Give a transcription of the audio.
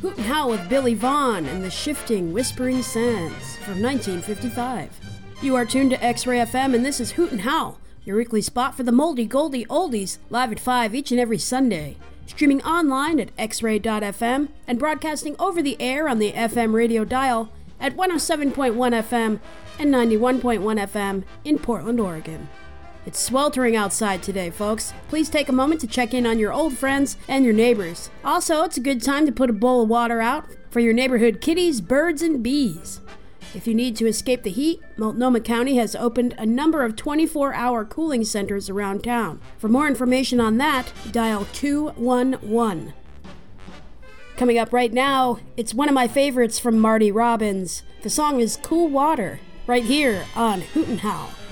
Hoot and Howl with Billy Vaughn and the Shifting Whispering Sands from 1955. You are tuned to X-Ray FM, and this is Hoot and Howl, your weekly spot for the moldy goldie oldies, live at 5 each and every Sunday. Streaming online at xray.fm and broadcasting over the air on the FM radio dial at 107.1 FM and 91.1 FM in Portland, Oregon. It's sweltering outside today, folks. Please take a moment to check in on your old friends and your neighbors. Also, it's a good time to put a bowl of water out for your neighborhood kitties, birds, and bees. If you need to escape the heat, Multnomah County has opened a number of 24-hour cooling centers around town. For more information on that, dial 211. Coming up right now, it's one of my favorites from Marty Robbins. The song is Cool Water, right here on Hoot and Howl.